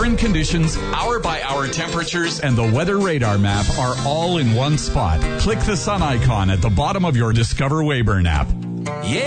Current conditions, hour-by-hour temperatures, and the weather radar map are all in one spot. Click the sun icon at the bottom of your Discover Weyburn app. Yeah.